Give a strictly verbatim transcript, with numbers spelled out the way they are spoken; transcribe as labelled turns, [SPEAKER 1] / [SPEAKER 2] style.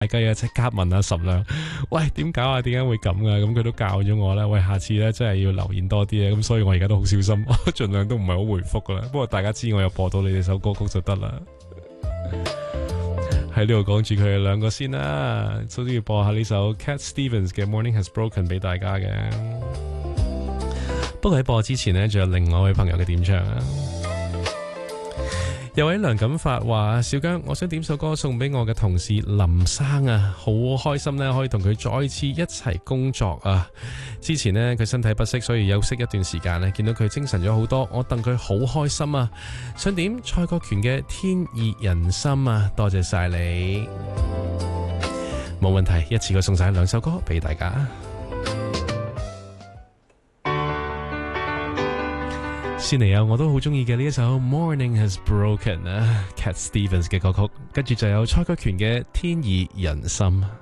[SPEAKER 1] 大家啊，即刻問阿十亮，喂，點搞啊？點解會咁啊？咁佢都教咗我啦。喂，下次咧真係要留言多啲啊。咁所以我而家都好小心，我盡量都唔係好回覆噶啦。不過大家知我有播到你哋首歌曲就得啦。喺呢度講住佢哋兩個先啦，都要播下呢首 Cat Stevens 嘅 Morning Has Broken 俾大家嘅。不過喺播之前呢，仲有另外一位朋友嘅點唱啊。有位梁錦發話：小姜，我想點首歌送俾我嘅同事林生啊，好開心呢，可以同佢再次一齊工作啊！之前呢，佢身體不適，所以休息一段時間呢，見到佢精神咗好多，我戥佢好開心啊！想點蔡國權嘅《天意人心》啊，多謝晒你，冇問題，一次過送晒兩首歌俾大家。先嚟有我都好中意嘅呢一首 Morning Has Broken 啊 ，Cat Stevens 嘅歌曲，跟住就有蔡國權嘅《天意人心》。